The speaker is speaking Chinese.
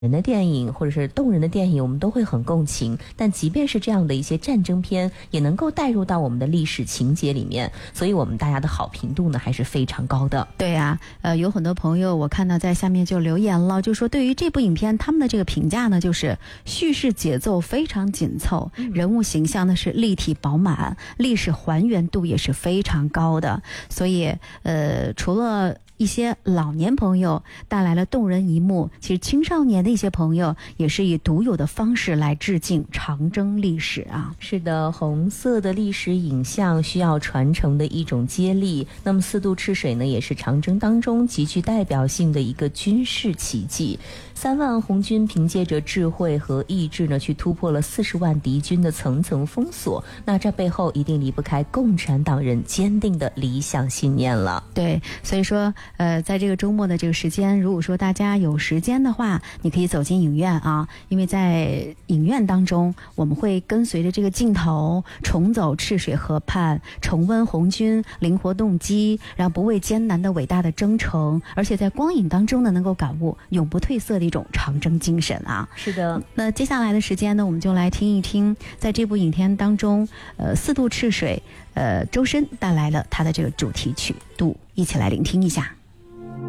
人的电影或者是动人的电影，我们都会很共情，但即便是这样的一些战争片，也能够带入到我们的历史情节里面，所以我们大家的好评度呢还是非常高的。 对啊，有很多朋友我看到在下面就留言了，就说对于这部影片他们的这个评价呢，就是叙事节奏非常紧凑，人物形象呢是立体饱满，历史还原度也是非常高的，所以除了一些老年朋友带来了动人一幕，其实青少年的一些朋友也是以独有的方式来致敬长征历史啊。 是的，红色的历史影像需要传承的一种接力。那么四渡赤水呢，也是长征当中极具代表性的一个军事奇迹。3万红军凭借着智慧和意志呢，去突破了40万敌军的层层封锁。那这背后一定离不开共产党人坚定的理想信念了。 对，所以说在这个周末的这个时间，如果说大家有时间的话，你可以走进影院啊，因为在影院当中，我们会跟随着这个镜头重走赤水河畔，重温红军灵活动机，然后不畏艰难的伟大的征程，而且在光影当中呢，能够感悟永不褪色的一种长征精神啊。 是的， 那接下来的时间呢，我们就来听一听，在这部影片当中，四渡赤水，周深带来了他的这个主题曲《渡》，一起来聆听一下。